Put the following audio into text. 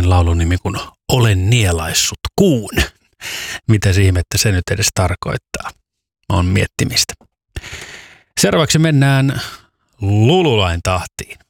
tämmöinen laulun nimi kuin Olen nielaissut kuun. Mitä ihmettä se nyt edes tarkoittaa? On miettimistä. Seuraavaksi mennään Lululain tahtiin.